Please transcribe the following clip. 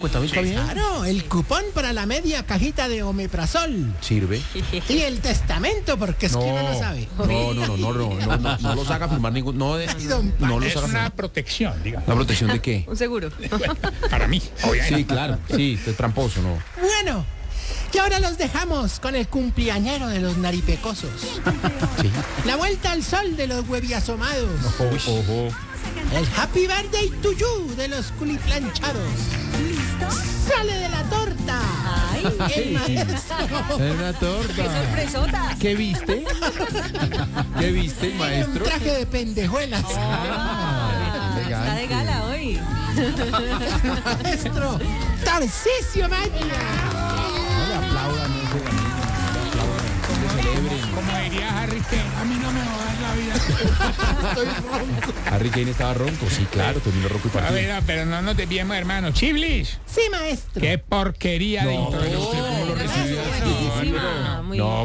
50.000 está bien. Claro, el cupón para la media cajita de omeprazol. Sirve. Y el testamento, porque es que uno no sabe. No lo saca a firmar ningún. No lo Es saca a una firmar. protección, digamos. ¿La protección de qué? Un seguro. Para mí, obviamente. Sí, claro. Sí, es tramposo, ¿no? Bueno, y ahora los dejamos con el cumpleañero de los naripecosos. Sí. La vuelta al sol de los hueviasomados. Ojo. El happy birthday to you de los culiplanchados. ¡Sale de la torta! Ay, El maestro. Es una torta. ¡qué sorpresota! ¿Qué viste? ¿Qué viste, En un maestro? traje de pendejuelas. Está de gala hoy. Maestro Tarcisio Maya. No le aplaudan, no se ganen, no le celebren. Como diría Harry Kane, a mí no me jodas la vida. Estoy ronco. Harry Kane estaba ronco, sí, claro, terminó ronco y A partido. ver, pero no nos desviemos, hermano. Chiblis, Sí, maestro. qué porquería de introducción. ¿Cómo lo recibió? Buenísima, muy bien. No,